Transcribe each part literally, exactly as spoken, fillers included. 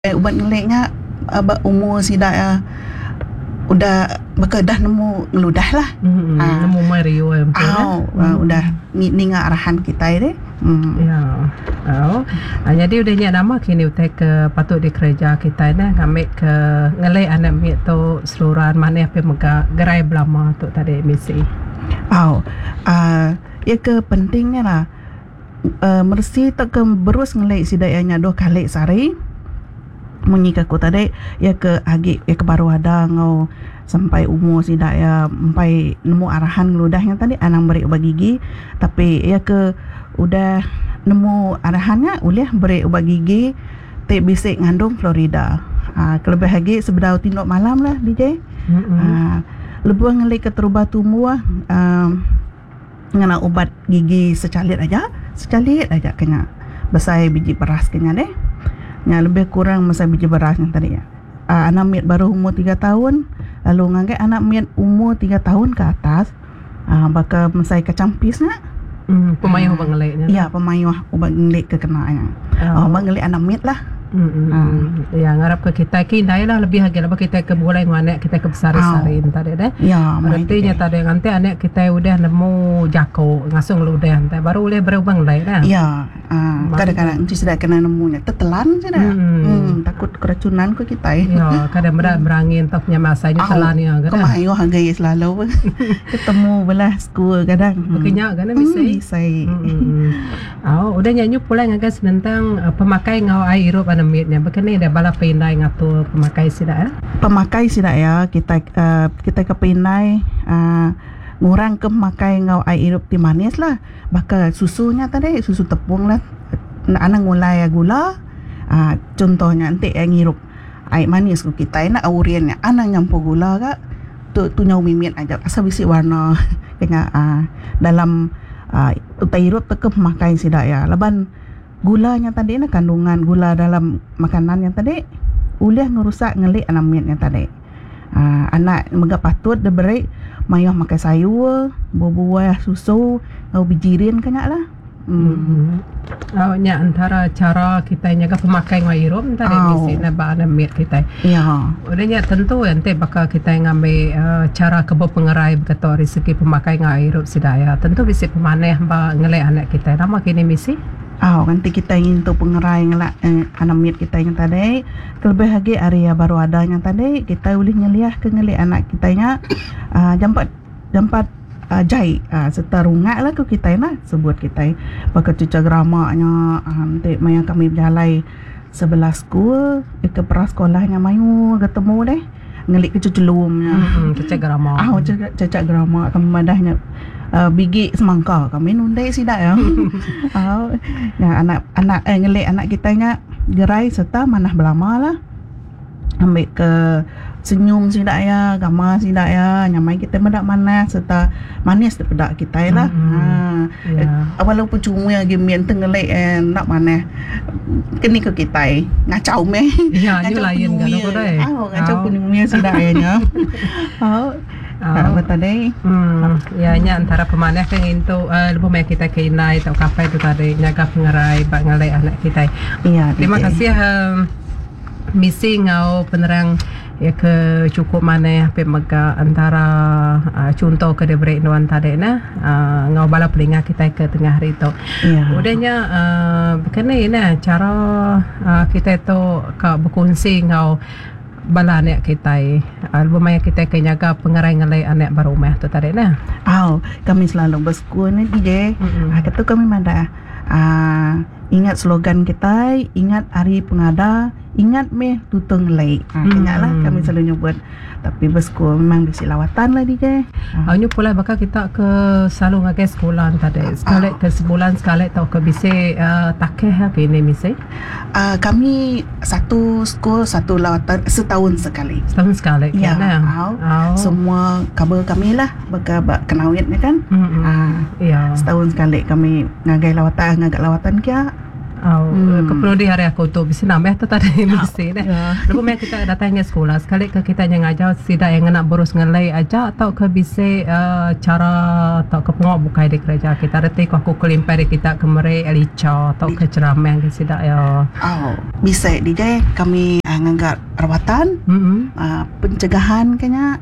Eh, ubat ngeliknya uh, umur sidak ya udah bekedah nemu ngeludah lah. Hmm, Ah. nemu Mario yang betul Oh, uh, udah ni ni ngah arahan kita ini. Hmm. Ya. Oh. Ah, jadi udahnya nama kini utai ke patut di kerja kita ni kami ke ngelai anak mi tu seluruhan mana apa mega gerai belama tu tadi misi. Oh, uh, ya ke pentingnya lah. Uh, mersi tak ke berus ngelai sidayanya dua kali sehari. Munyi ke aku tadi ya ke agi ya ke baru ada ngau sampai umur sidak ya sampai nemu arahan ngeludahnya tadi anang beri ubat gigi tapi ya ke udah nemu arahannya ulih beri ubat gigi te bisik ngandung Florida. Ah, kelebih lagi sebedau tindok malam lah D J. Mm-hmm. Ah, lebih ngelik ke terubat tumbuh um, ngena ubat gigi secalit aja, secalit aja kena besar biji beras kena deh. Yang lebih kurang masa biji beras yang tadi ya. Uh, anak miat baru umur tiga tahun, lalu nganggay anak miat umur tiga tahun ke atas, uh, bakal masa kecampisnya. Hmm, pemayuh uh, bengeliknya. Iya, pemayuh ubat ngelik kekenanya. Oh, ubat ngelik anak miat lah. Hmm, hmm. Ya ngarap ke kita kindai lah lebih lagi lah kita ke mulai anak kita ke besar besari oh. Tadi deh. Ya, artinya tadi nanti anak kita udah nemu jako ngasung ludah nanti baru boleh berubah lain dah. Ya, uh, kadang-kadang nanti sudah kena nemunya tetelan sudah. Hmm. Hmm, takut keracunan ke kita. Ya, kadang berat berangin topnya masanya telan ya. Kemayu hargai selalu ketemu belah school kadang. Makanya kan bisa. Bisa. Oh, udah nyanyi pula ngagas tentang uh, pemakai ngau air hirup anak begini dah bala pinai ngatur pemakai sidak ya. Pemakai sidak ya kita uh, kita ke pinai uh, ngurang ke makai ngau air hirup ti manis lah. Bakal susunya tadi susu tepung lah. Anak ngulai gula. Uh, contohnya nanti yang hirup air manis ku kita nak auriannya anak nyampur gula kak tu tu nyau mimit aja asal bisi warna kena uh, dalam uh, utai hirup tekep makai sidak ya. Leban gulanya tadi na kandungan gula dalam makanan yang tadi ulih ngerusak ngelik anak miat yang tadi. Uh, anak mega patut dia beri mayah makan sayur, buah-buah susu, atau bijirin kena lah. Hmm. Mm-hmm. Oh, nya antara cara kita jaga pemakai ngairum tadi oh. Misi na ba anak miat kita. Ya. Udahnya tentu nanti bakal kita ngambil uh, cara kebo pengerai kata dari segi pemakai ngairum sidaya. Tentu bisa pemaneh ba ngelek anak kita. Nama kini misi Oh, nanti kita ingin tu pengerai ngelak eh, anak miat kita yang tadi. Kelebih lagi area baru ada yang tadi kita boleh ngeliah ke ngelik anak kita nya uh, jampat jampat uh, jahit uh, serta rungak lah ke kita nak sebut kita pakai cuca gramaknya uh, nanti maya kami berjalai sebelah school ke prasekolahnya mayu ketemu deh ngelik ke cuculumnya hmm, cuca gramak ah oh, cuca cuca gramak kemadahnya uh, bigi semangka kami nundai sidak ya. Oh, ya anak anak eh, ngelik anak kita nya gerai serta manah belama lah ambil ke senyum sidak ya gamar sidak ya nyamai kita mendak mana serta manis daripada kita lah. Mm-hmm. Ha yeah. Walaupun cuma game yang tenggelik eh, nak mana kini ke kita ngacau meh ya ni lain kan aku dah ah ngacau punya sidak ya nya. Oh Oh, betul deh. Hmm, ya nya antara pemanah kan itu uh, lebih banyak kita keinai atau kafe itu tadi nyaga pengerai bak ngalai anak kita. Iya. Terima kasih um, misi ngau penerang ya ke cukup mana apa mega antara uh, contoh ke debreak nuan tadi na uh, ngau bala pelinga kita ke tengah hari itu. Iya. Udahnya uh, begini na cara uh, kita itu ke berkongsi ngau bala anak kita album yang kita kenyaga pengerai ngalai anak baru rumah tu tadi nah. Oh, kami selalu berskul ni D J. Mm-hmm. Ah, kata kami mana ah ingat slogan kita, ingat hari pengada, ingat meh tutong lay. Ah, mm-hmm. Ingatlah kami selalu nyebut. Tapi berskul memang bisi lawatan lah D J. Ah, ini pula bakal kita ke selalu ngagai sekolah tadi. Sekali ah. ke sebulan sekali tau ke bisi uh, takeh apa ini misi? Uh, kami satu skul satu lawatan setahun sekali. Setahun sekali. Ya. Kan? Oh. Oh. Semua kabel kami lah bakal bak kenawitnya kan. Mm-hmm. Ah, ya. Setahun sekali kami ngagai lawatan, ngagak lawatan kia. Oh, Hmm. keperlu di hari aku tu bisa nambah tu tadi mesti dah. Ya. Lepas mai kita datangnya sekolah sekali ke kita yang ngajar tidak yang nak boros ngelai aja atau ke bisa uh, cara atau ke pengok bukai di kerja kita reti ku aku kelimpai di kita kemari elica atau ke ceramah ke tidak ya. Oh, bisa D J kami uh, ngangkat rawatan, Hmm. uh, pencegahan kayaknya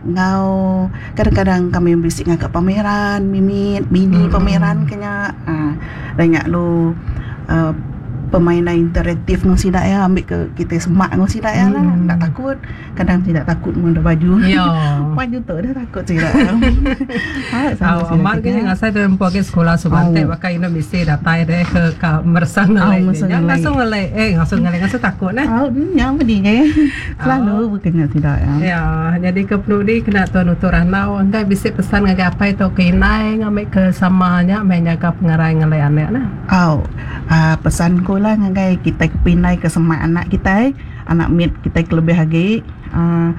ngau kadang-kadang kami bisik ngangkat pameran, mimit, mini Hmm. pameran kayaknya uh, banyak lu uh, permainan interaktif ngau sidak ya ambil ke kita semak ngau sidak ya lah, Hmm. tak takut, kadang tidak takut mengunda baju. Ya. Baju tu dah takut sidak ya. Ha, sama Oh, amat ke yang asal dalam puak sekolah Subante Oh. pakai ino mesti datang deh ke ka mersang Oh, ngelai. mersang Jangan ngelai. langsung ngelai. Eh, langsung ngelai langsung takut nah. Oh, nyam D J. Selalu Oh. bukannya tidak ya. Ya, jadi ke penudi kena tuan utur ranau angkai bisa pesan ngagai apa itu ke inai ngambil ke samanya menjaga pengarai ngelai anak nah. Oh, uh, pesanku lah ngagai kita kepinai ke semua anak kita, anak mit kita lebih lagi. Uh,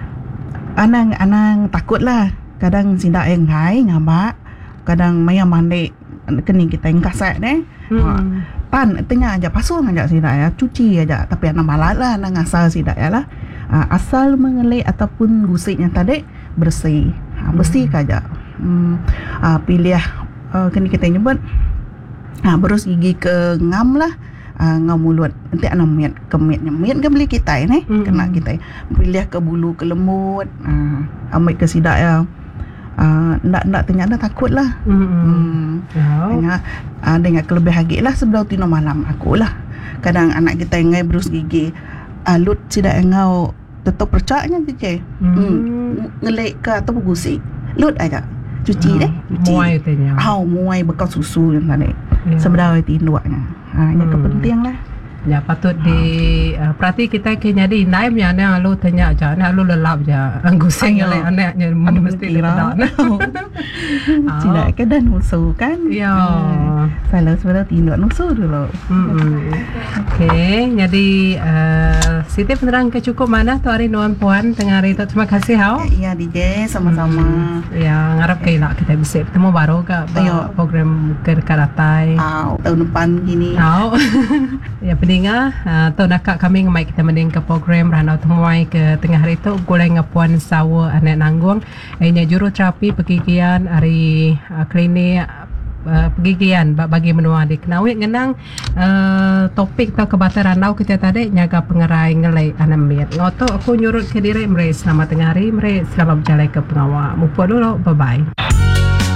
anang anang takut lah. Kadang sindak yang hai ngabak, kadang maya mandi kening kita yang kasat deh. Hmm. Pan tengah aja pasung aja sidak ya, cuci aja. Tapi anak malat lah, anak asal sidak ya lah. Uh, asal mengelai ataupun gusiknya tadi bersih, uh, bersih aja. Hmm, uh, pilih uh, kini kita nyebut. Ha, berus gigi ke ngam lah, uh, ngam mulut. Nanti anak miat ke miatnya. Miat kan beli kita ni, Mm-mm. kena kita. Pilih ke bulu ke lemut, uh, ambil ke sidak ya. Uh, ndak ndak tanya dah takut lah. Hmm. Hmm. Ya. Dengan uh, dengan kelebih lagi lah sebelum tino malam aku lah. Kadang anak kita yang ngai berus gigi, alut sidak yang ngau tetap percaknya je. Hmm. Hmm. Ngelek ke atau gusik. Lut aja. Cuci deh. Cuci. Muai tanya. Au muai bekal susu yang tadi. Ya. Sebenarnya tinduaknya. Ha, yang Hmm. kepenting lah. Ya patut di uh, perhati kita kenya di naim ya ne alu tanya aja ne alu lelap ja anggusing Ayo. ngelai anaknya Aduh, mesti kira. ledak. Tidak ke dan nusu kan. Ya. Salah sebenarnya tinduak nusu dulu. Hmm. Okey, jadi uh, Siti penerang ke cukup mana tu hari nuan puan tengah hari tu. Terima kasih hau. Iya D J sama-sama. Ya, ngarap ke ilak kita bisa bertemu baru ke Ayo. program ke Karatai. Au, tahun depan gini. Tahu. Ya pendengar, uh, tahu nak kami ngemai kita mending ke program Ranau Temuai ke tengah hari tu gulai ngapuan sawa anak nanggung. Ini juru terapi pegigian hari uh, klinik Uh, pegigian bagi menua di Kenawi ngenang uh, topik tau kebata ranau kita tadi nyaga pengerai ngelai anamit ngoto aku nyurut ke diri mereka selamat tengah hari mereka selamat berjalan ke pengawal mumpun dulu bye bye.